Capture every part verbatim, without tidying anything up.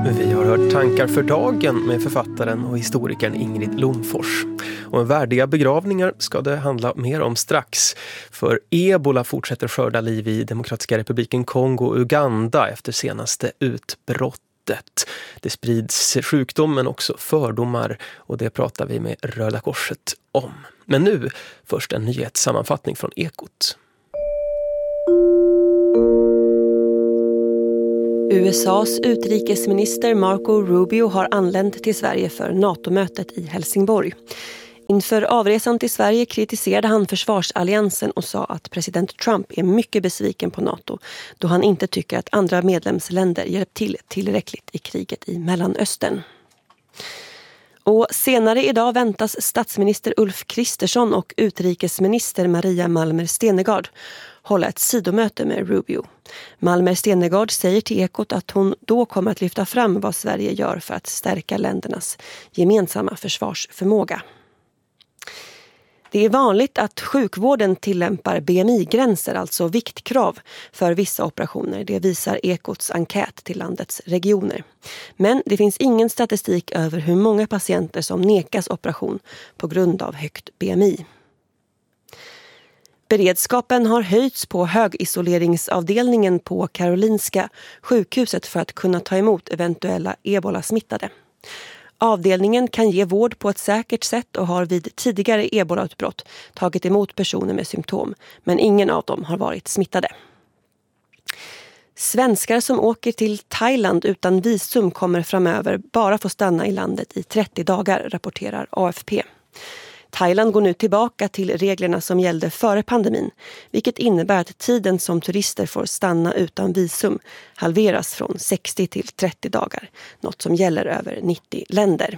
Vi har hört Tankar för dagen med författaren och historikern Ingrid Lomfors. Och värdiga begravningar ska det handla mer om strax. För ebola fortsätter skörda liv i Demokratiska republiken Kongo och Uganda efter senaste utbrottet. Det sprids sjukdom men också fördomar, och det pratar vi med Röda Korset om. Men nu först en nyhetssammanfattning från Ekot. U S A:s utrikesminister Marco Rubio har anlänt till Sverige för NATO-mötet i Helsingborg. Inför avresan till Sverige kritiserade han försvarsalliansen och sa att president Trump är mycket besviken på NATO, då han inte tycker att andra medlemsländer hjälpt till tillräckligt i kriget i Mellanöstern. Och senare idag väntas statsminister Ulf Kristersson och utrikesminister Maria Malmer Stenergard hålla ett sidomöte med Rubio. Malmer Stenergard säger till Ekot att hon då kommer att lyfta fram vad Sverige gör för att stärka ländernas gemensamma försvarsförmåga. Det är vanligt att sjukvården tillämpar B M I-gränser, alltså viktkrav, för vissa operationer. Det visar Ekots enkät till landets regioner. Men det finns ingen statistik över hur många patienter som nekas operation på grund av högt B M I. Beredskapen har höjts på högisoleringsavdelningen på Karolinska sjukhuset för att kunna ta emot eventuella ebola-smittade. Avdelningen kan ge vård på ett säkert sätt och har vid tidigare ebolautbrott tagit emot personer med symptom, men ingen av dem har varit smittade. Svenskar som åker till Thailand utan visum kommer framöver bara få stanna i landet i trettio dagar, rapporterar A F P. Thailand går nu tillbaka till reglerna som gällde före pandemin, vilket innebär att tiden som turister får stanna utan visum halveras från sextio till trettio dagar, något som gäller över nittio länder.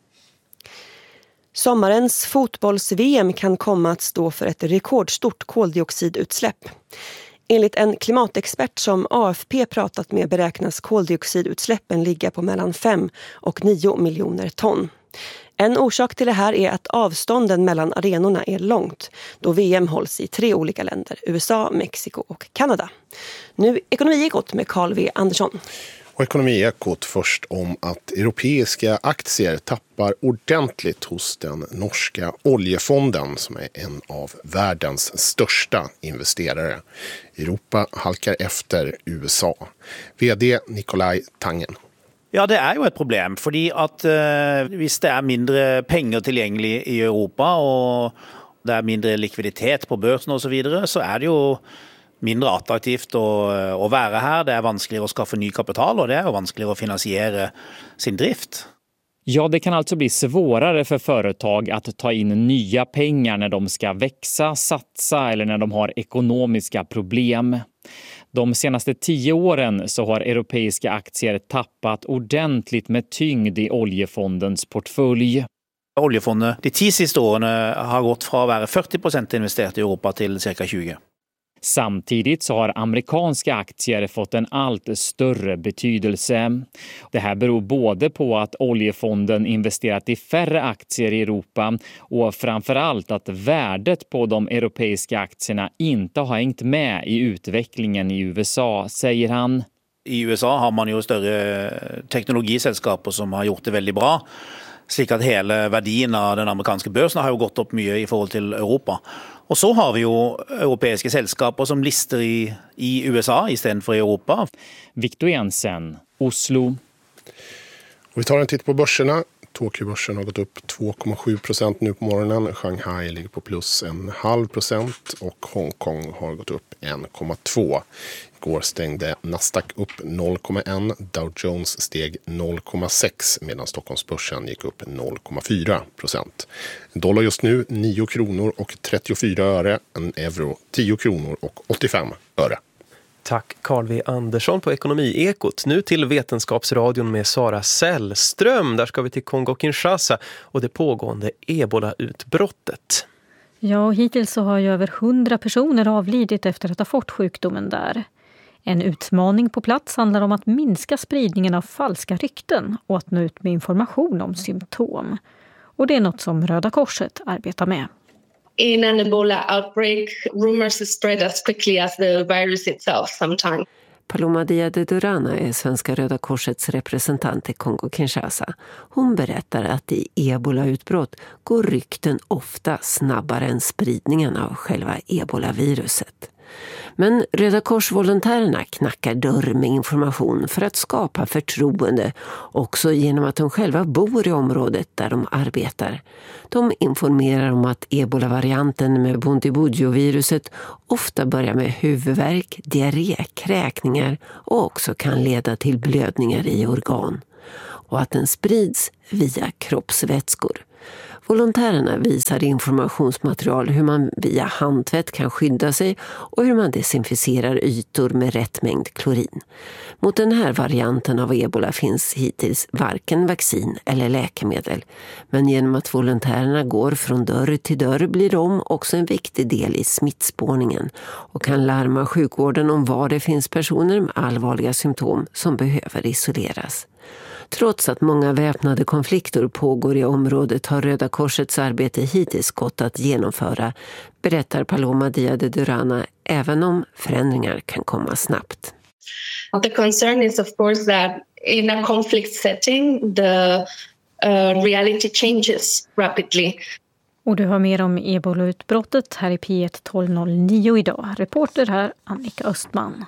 Sommarens fotbolls-V M kan komma att stå för ett rekordstort koldioxidutsläpp. Enligt en klimatexpert som A F P pratat med beräknas koldioxidutsläppen ligga på mellan fem och nio miljoner ton. En orsak till det här är att avstånden mellan arenorna är långt, då V M hålls i tre olika länder, U S A, Mexiko och Kanada. Nu Ekonomiekot med Carl V. Andersson. Och Ekonomiekot först om att europeiska aktier tappar ordentligt hos den norska oljefonden som är en av världens största investerare. Europa halkar efter U S A. V D Nikolaj Tangen. Ja, det är ju ett problem, fordi at uh, hvis det är mindre pengar tillgängligt i Europa och det är mindre likviditet på börsen och så vidare, så är det ju mindre attraktivt att, att vara här. Det är vanskligare att skaffa ny kapital och det är vanskligare att finansiera sin drift. Ja, det kan alltså bli svårare för företag att ta in nya pengar när de ska växa, satsa eller när de har ekonomiska problem. De senaste tio åren så har europeiska aktier tappat ordentligt med tyngd i oljefondens portfölj. Oljefondet de tio sista åren har gått från att vara fyrtio procent investerat i Europa till cirka tjugo. Samtidigt så har amerikanska aktier fått en allt större betydelse. Det här beror både på att oljefonden investerat i färre aktier i Europa och framförallt att värdet på de europeiska aktierna inte har hängt med i utvecklingen i U S A, säger han. I U S A har man ju större teknologiselskaper som har gjort det väldigt bra. Slik att hela värdien av den amerikanska börsen har ju gått upp mycket i förhållande till Europa. Och så har vi ju europeiska sällskaper som lister i, i U S A istället för i Europa. Victor Jensen, Oslo. Och vi tar en titt på börserna. Tokyo-börsen har gått upp två komma sju procent nu på morgonen. Shanghai ligger på plus en halv procent och Hongkong har gått upp en komma två. Igår stängde Nasdaq upp noll komma ett, Dow Jones steg noll komma sex medan Stockholmsbörsen gick upp noll komma fyra procent. En dollar just nu nio kronor och trettiofyra öre, en euro tio kronor och åttiofem öre. Tack Carl V. Andersson på Ekonomiekot. Nu till Vetenskapsradion med Sara Sällström. Där ska vi till Kongo-Kinshasa och det pågående ebola-utbrottet. Ja, och hittills så har ju över hundra personer avlidit efter att ha fått sjukdomen där. En utmaning på plats handlar om att minska spridningen av falska rykten och att nå ut med information om symptom. Och det är något som Röda Korset arbetar med. In an Ebola outbreak, rumors spread as quickly as the virus itself sometimes. Paloma Dia de Durana är Svenska Röda Korsets representant i Kongo-Kinshasa. Hon berättar att i ebola-utbrott går rykten ofta snabbare än spridningen av själva ebolaviruset. Men Röda Kors-volontärerna knackar dörr med information för att skapa förtroende, också genom att de själva bor i området där de arbetar. De informerar om att ebola-varianten med Bundibugyo-viruset ofta börjar med huvudvärk, diarré, kräkningar och också kan leda till blödningar i organ. Och att den sprids via kroppsvätskor. Volontärerna visar informationsmaterial hur man via handtvätt kan skydda sig och hur man desinficerar ytor med rätt mängd klorin. Mot den här varianten av ebola finns hittills varken vaccin eller läkemedel. Men genom att volontärerna går från dörr till dörr blir de också en viktig del i smittspårningen och kan larma sjukvården om var det finns personer med allvarliga symptom som behöver isoleras. Trots att många väpnade konflikter pågår i området har Röda Korsets arbete hittills gått att genomföra, berättar Paloma Dia de Durana, även om förändringar kan komma snabbt. The concern is of course that in a conflict setting the uh, reality changes rapidly. Och du har mer om ebola-utbrottet här i P ett tolv noll nio idag. Reporter här Annika Östman.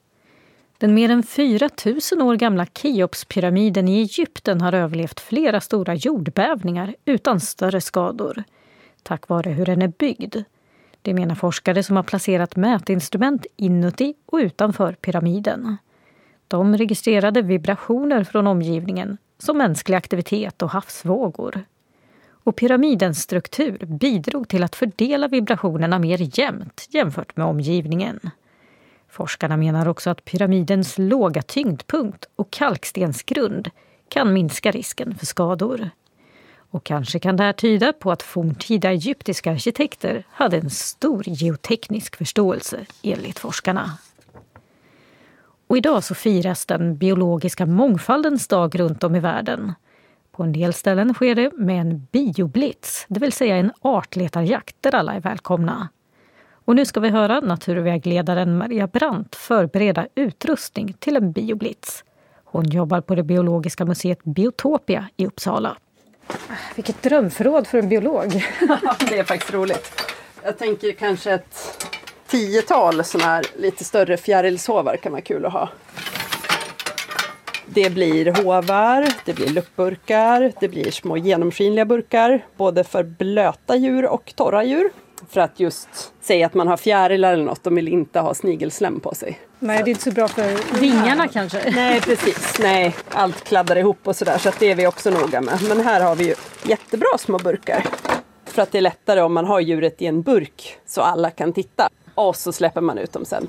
Den mer än fyra tusen år gamla Keopspyramiden i Egypten har överlevt flera stora jordbävningar utan större skador. Tack vare hur den är byggd. Det menar forskare som har placerat mätinstrument inuti och utanför pyramiden. De registrerade vibrationer från omgivningen som mänsklig aktivitet och havsvågor. Och pyramidens struktur bidrog till att fördela vibrationerna mer jämnt jämfört med omgivningen. Forskarna menar också att pyramidens låga tyngdpunkt och kalkstensgrund kan minska risken för skador. Och kanske kan det här tyda på att forntida egyptiska arkitekter hade en stor geoteknisk förståelse enligt forskarna. Och idag så firas den biologiska mångfaldens dag runt om i världen. På en del ställen sker det med en bioblitz, det vill säga en artletarjakt där alla är välkomna. Och nu ska vi höra naturvägledaren Maria Brandt förbereda utrustning till en bioblitz. Hon jobbar på det biologiska museet Biotopia i Uppsala. Vilket drömförråd för en biolog. Det är faktiskt roligt. Jag tänker kanske ett tiotal sådana här lite större fjärilshovar kan vara kul att ha. Det blir hovar, det blir luftburkar, det blir små genomskinliga burkar. Både för blöta djur och torra djur. För att just säga att man har fjärilar eller något, de vill inte ha snigelslem på sig. Nej, det är inte så bra för vingarna kanske. Nej, precis. Nej, allt kladdar ihop och sådär, så att det är vi också noga med. Men här har vi ju jättebra små burkar. För att det är lättare om man har djuret i en burk så alla kan titta. Och så släpper man ut dem sen.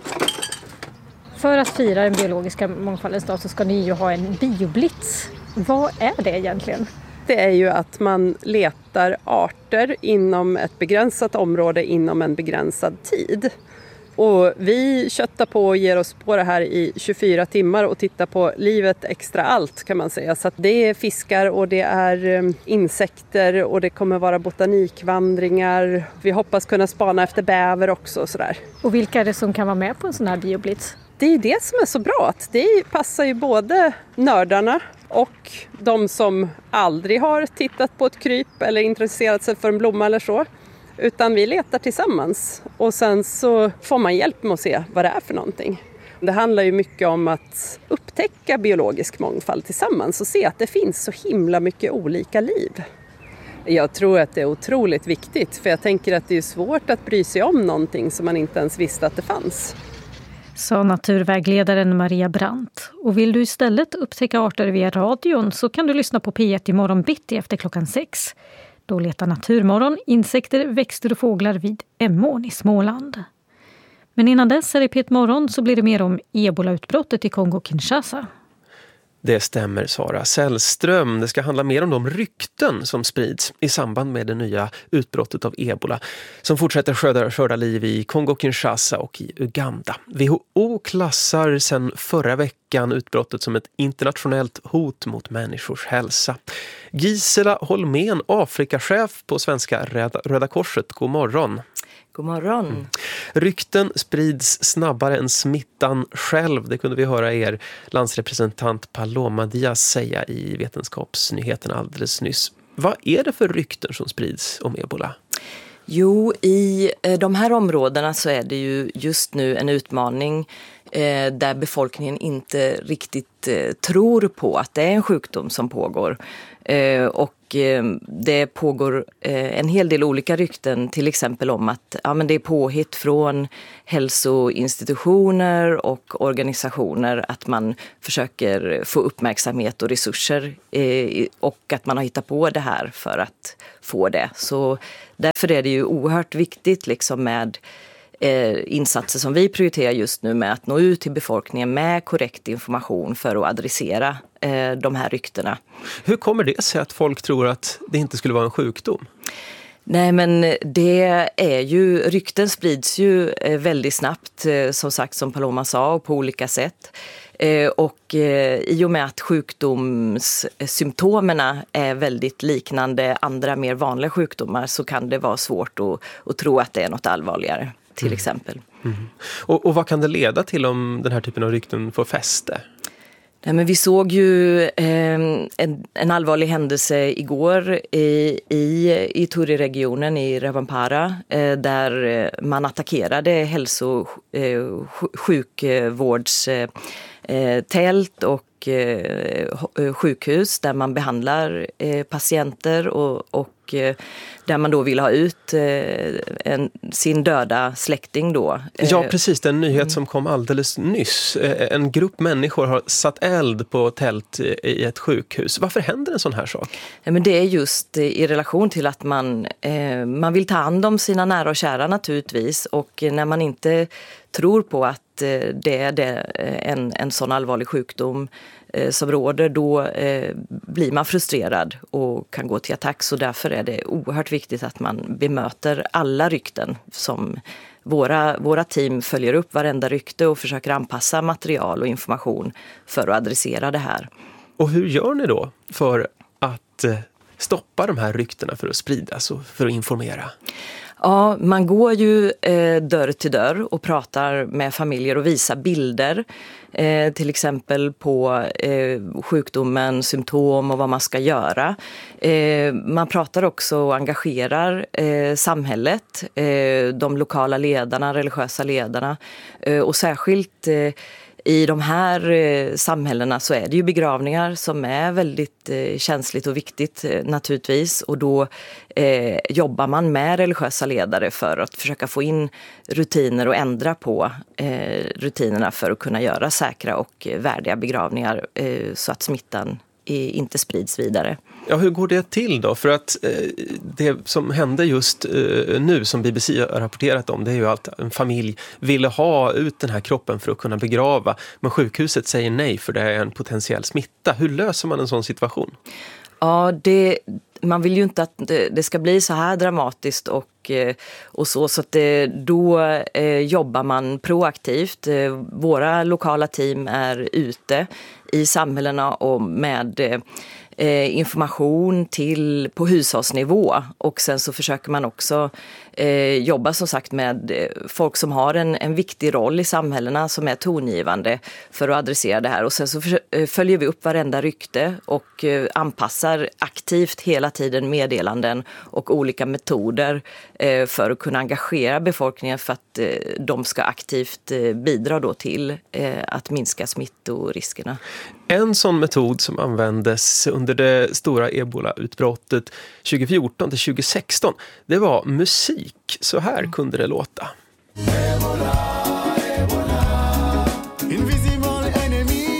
För att fira den biologiska mångfaldens dag så ska ni ju ha en bioblitz. Vad är det egentligen? Det är ju att man letar arter inom ett begränsat område inom en begränsad tid. Och vi köttar på och ger oss på det här i tjugofyra timmar och tittar på livet extra allt kan man säga. Så att det är fiskar och det är insekter och det kommer vara botanikvandringar. Vi hoppas kunna spana efter bäver också och sådär. Och vilka är det som kan vara med på en sån här bioblitz? Det är det som är så bra, att det passar ju både nördarna och de som aldrig har tittat på ett kryp eller intresserat sig för en blomma eller så. Utan vi letar tillsammans och sen så får man hjälp med att se vad det är för någonting. Det handlar ju mycket om att upptäcka biologisk mångfald tillsammans och se att det finns så himla mycket olika liv. Jag tror att det är otroligt viktigt, för jag tänker att det är svårt att bry sig om någonting som man inte ens visste att det fanns. Sa naturvägledaren Maria Brandt. Och vill du istället upptäcka arter via radion så kan du lyssna på P ett i morgon bitti efter klockan sex. Då letar Naturmorgon insekter, växter och fåglar vid Emån i Småland. Men innan dess här i P ett morgon så blir det mer om ebola-utbrottet i Kongo-Kinshasa. Det stämmer, Sara Sällström. Det ska handla mer om de rykten som sprids i samband med det nya utbrottet av ebola som fortsätter skörda, skörda liv i Kongo-Kinshasa och i Uganda. W H O klassar sedan förra veckan utbrottet som ett internationellt hot mot människors hälsa. Gisela Holmén, Afrikachef på Svenska Röda, Röda Korset. God morgon. God morgon. Mm. Rykten sprids snabbare än smittan själv. Det kunde vi höra er landsrepresentant Paloma Diaz säga i Vetenskapsnyheterna alldeles nyss. Vad är det för rykten som sprids om ebola? Jo, i de här områdena så är det ju just nu en utmaning eh, där befolkningen inte riktigt eh, tror på att det är en sjukdom som pågår. Eh, och eh, det pågår eh, en hel del olika rykten, till exempel om att ja, men det är påhitt från hälsoinstitutioner och organisationer att man försöker få uppmärksamhet och resurser eh, och att man har hittat på det här för att få det. Så därför är det ju oerhört viktigt liksom med eh, insatser som vi prioriterar just nu med att nå ut till befolkningen med korrekt information för att adressera eh, de här ryktena. Hur kommer det sig att folk tror att det inte skulle vara en sjukdom? Nej, men det är ju, rykten sprids ju väldigt snabbt, som sagt, som Paloma sa, och på olika sätt. Och i och med att sjukdomssymptomerna är väldigt liknande andra mer vanliga sjukdomar så kan det vara svårt att, att tro att det är något allvarligare, till exempel. Mm. Och, och vad kan det leda till om den här typen av rykten får fäste? Nej, men vi såg ju eh, en, en allvarlig händelse igår i, i Ituri-regionen i Ravampara eh, där man attackerade hälso- eh, sjukvårdstält eh, och eh, sjukhus där man behandlar eh, patienter och, och eh, där man då vill ha ut eh, en, sin döda släkting då. Ja, precis. Den nyhet mm. som kom alldeles nyss. En grupp människor har satt eld på tält i ett sjukhus. Varför händer en sån här sak? Ja, men det är just i relation till att man, eh, man vill ta hand om sina nära och kära naturligtvis. Och när man inte tror på att det är det, en, en sån allvarlig sjukdom eh, som råder, då eh, blir man frustrerad och kan gå till attack. Så därför är det oerhört viktigt att man bemöter alla rykten som våra, våra team följer upp varenda rykte och försöker anpassa material och information för att adressera det här. Och hur gör ni då för att eh, stoppa de här ryktena för att spridas och för att informera? Ja, man går ju eh, dörr till dörr och pratar med familjer och visar bilder. Eh, till exempel på eh, sjukdomen, symptom och vad man ska göra. Eh, man pratar också och engagerar eh, samhället, eh, de lokala ledarna, religiösa ledarna eh, och särskilt eh, i de här eh, samhällena så är det ju begravningar som är väldigt eh, känsligt och viktigt eh, naturligtvis. Och då eh, jobbar man med religiösa ledare för att försöka få in rutiner och ändra på eh, rutinerna för att kunna göra säkra och eh, värdiga begravningar eh, så att smittan eh, inte sprids vidare. Ja, hur går det till då? För att eh, det som hände just eh, nu som B B C har rapporterat om, det är ju att en familj ville ha ut den här kroppen för att kunna begrava. Men sjukhuset säger nej för det är en potentiell smitta. Hur löser man en sån situation? Ja, det, man vill ju inte att det, det ska bli så här dramatiskt och, och så. Så att det, då eh, jobbar man proaktivt. Våra lokala team är ute i samhällena och med eh, information till på hushållsnivå och sen så försöker man också eh, jobba som sagt med folk som har en, en viktig roll i samhällena som är tongivande för att adressera det här och sen så för, följer vi upp varenda rykte och eh, anpassar aktivt hela tiden meddelanden och olika metoder eh, för att kunna engagera befolkningen för att eh, de ska aktivt eh, bidra då till eh, att minska smittoriskerna. En sån metod som användes under det stora ebola-utbrottet tjugo fjorton till tjugo sexton, det var musik. Så här kunde det låta. Ebola, Ebola, invisible enemy.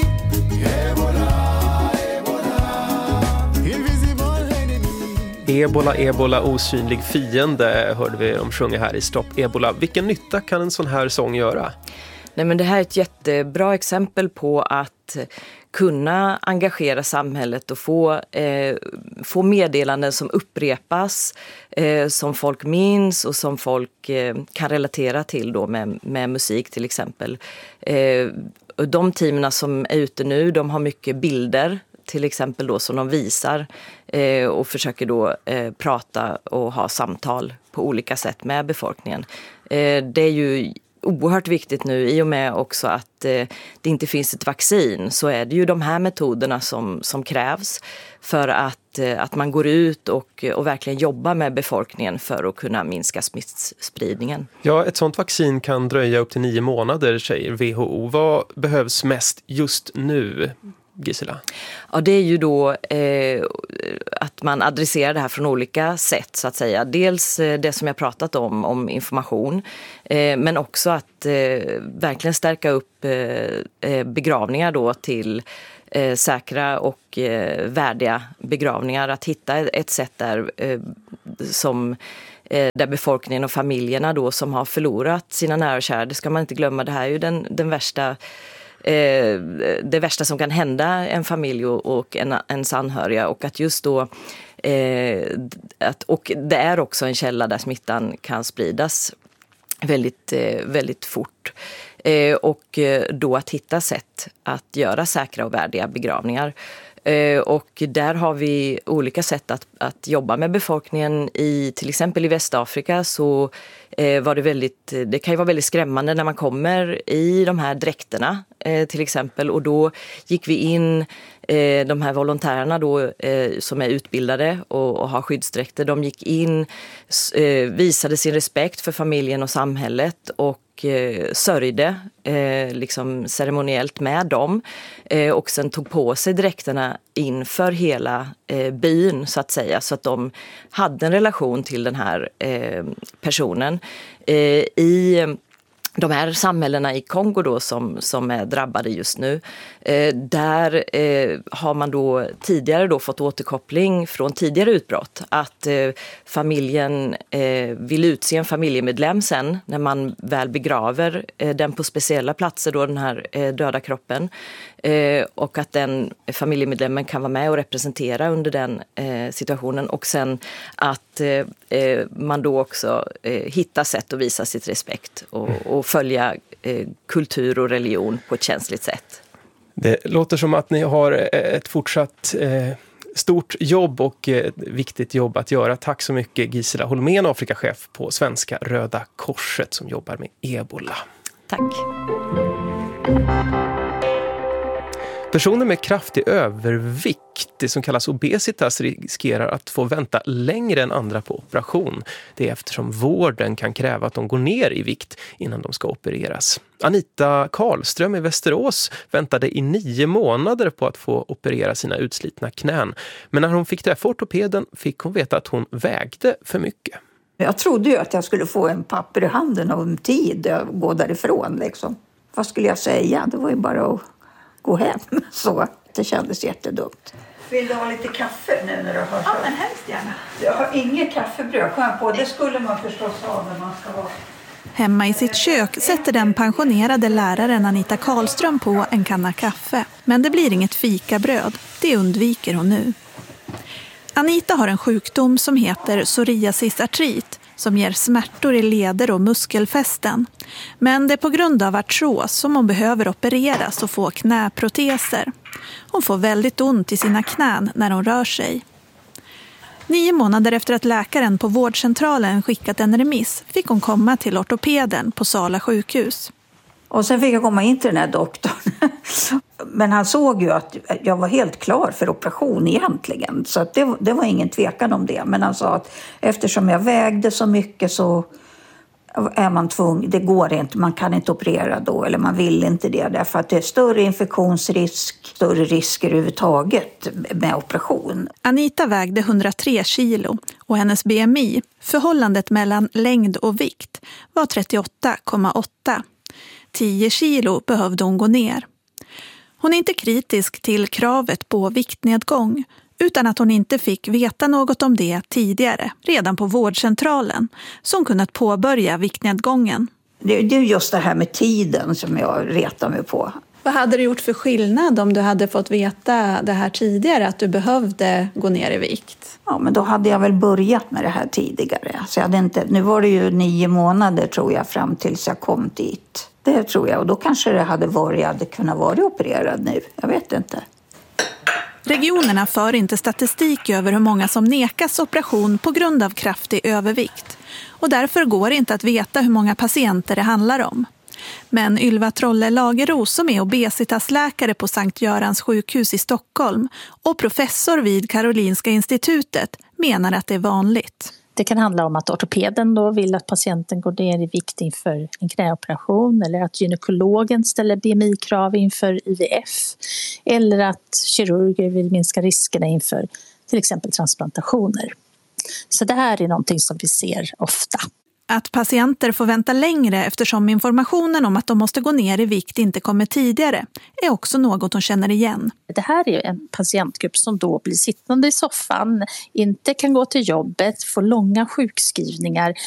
Ebola, Ebola, invisible enemy. Ebola, Ebola, osynlig fiende hörde vi dem sjunga här i Stopp Ebola. Vilken nytta kan en sån här sång göra? Nej, men det här är ett jättebra exempel på att kunna engagera samhället och få, eh, få meddelanden som upprepas, eh, som folk minns och som folk eh, kan relatera till då med, med musik till exempel. Eh, de teamen som är ute nu, de har mycket bilder till exempel då som de visar eh, och försöker då eh, prata och ha samtal på olika sätt med befolkningen. Det är ju oerhört viktigt nu i och med också att det inte finns ett vaccin, så är det ju de här metoderna som, som krävs för att, att man går ut och, och verkligen jobbar med befolkningen för att kunna minska smittspridningen. Ja, ett sådant vaccin kan dröja upp till nio månader, säger W H O. Vad behövs mest just nu, Gisela? Ja, det är ju då eh, att man adresserar det här från olika sätt så att säga. Dels eh, det som jag pratat om, om information, eh, men också att eh, verkligen stärka upp eh, begravningar då till eh, säkra och eh, värdiga begravningar. Att hitta ett sätt där eh, som eh, där befolkningen och familjerna då som har förlorat sina nära och kära, det ska man inte glömma, det här är ju den, den värsta det värsta som kan hända en familj och en, ens anhöriga, och att just då eh, att, och det är också en källa där smittan kan spridas väldigt, eh, väldigt fort eh, och då att hitta sätt att göra säkra och värdiga begravningar. Och där har vi olika sätt att, att jobba med befolkningen. I till exempel i Västafrika så eh, var det väldigt, det kan ju vara väldigt skrämmande när man kommer i de här dräkterna eh, till exempel, och då gick vi in, eh, de här volontärerna då eh, som är utbildade och, och har skyddsdräkter, de gick in, eh, visade sin respekt för familjen och samhället och eh, sörjde eh, liksom ceremoniellt med dem eh, och sen tog på sig dräkterna inför hela eh, byn så att säga, så att de hade en relation till den här eh, personen. Eh, I de här samhällena i Kongo då som, som är drabbade just nu, eh, där eh, har man då tidigare då fått återkoppling från tidigare utbrott att eh, familjen eh, vill utse en familjemedlem sen när man väl begraver eh, den på speciella platser då, den här eh, döda kroppen, eh, och att den familjemedlemmen kan vara med och representera under den eh, situationen, och sen att eh, man då också eh, hittar sätt att visa sitt respekt och, och följa eh, kultur och religion på ett känsligt sätt. Det låter som att ni har ett fortsatt eh, stort jobb och eh, viktigt jobb att göra. Tack så mycket, Gisela Holmén, Afrikachef på Svenska Röda Korset som jobbar med ebola. Tack. Personer med kraftig övervikt, det som kallas obesitas, riskerar att få vänta längre än andra på operation. Det är eftersom vården kan kräva att de går ner i vikt innan de ska opereras. Anita Karlström i Västerås väntade i nio månader på att få operera sina utslitna knän. Men när hon fick träffa ortopeden fick hon veta att hon vägde för mycket. Jag trodde ju att jag skulle få en papper i handen och en tid att gå därifrån. Liksom. Vad skulle jag säga? Det var ju bara att gå hem. Så det kändes jättedumt. Vill du ha lite kaffe nu när du har Ja, men helst gärna. Jag har inget kaffebröd, kom jag på. Det skulle man förstås ha när man ska vara. Hemma i sitt kök sätter den pensionerade läraren Anita Karlström på en kanna kaffe. Men det blir inget fikabröd. Det undviker hon nu. Anita har en sjukdom som heter psoriasisartrit som ger smärtor i leder och muskelfästen. Men det är på grund av artros som hon behöver opereras och få knäproteser. Hon får väldigt ont i sina knän när hon rör sig. Nio månader efter att läkaren på vårdcentralen skickat en remiss fick hon komma till ortopeden på Sala sjukhus. Och sen fick jag komma in till den här doktorn. Men han såg ju att jag var helt klar för operation egentligen. Så att det, det var ingen tvekan om det. Men han sa att eftersom jag vägde så mycket så är man tvungen. Det går inte, man kan inte operera då. Eller man vill inte det. Därför att det är större infektionsrisk, större risker överhuvudtaget med operation. Anita vägde hundratre kilo och hennes B M I, förhållandet mellan längd och vikt, var trettioåtta komma åtta. tio kilo behövde hon gå ner. Hon är inte kritisk till kravet på viktnedgång utan att hon inte fick veta något om det tidigare, redan på vårdcentralen, som kunnat påbörja viktnedgången. Det, det är just det här med tiden som jag retar mig på. Vad hade du gjort för skillnad om du hade fått veta det här tidigare, att du behövde gå ner i vikt? Ja, men då hade jag väl börjat med det här tidigare. Så jag hade inte, nu var det ju nio månader tror jag fram tills jag kom dit. Det tror jag, och då kanske det hade varit, jag hade kunnat vara opererad nu. Jag vet inte. Regionerna för inte statistik över hur många som nekas operation på grund av kraftig övervikt. och därför går det inte att veta hur många patienter det handlar om. Men Ylva Trolle Lageros som är obesitasläkare på Sankt Görans sjukhus i Stockholm och professor vid Karolinska institutet menar att det är vanligt. Det kan handla om att ortopeden då vill att patienten går ner i vikt inför en knäoperation eller att gynekologen ställer B M I-krav inför I V F eller att kirurger vill minska riskerna inför till exempel transplantationer. Så det här är någonting som vi ser ofta. Att patienter får vänta längre eftersom informationen om att de måste gå ner i vikt inte kommer tidigare är också något hon känner igen. Det här är en patientgrupp som då blir sittande i soffan, inte kan gå till jobbet, får långa sjukskrivningar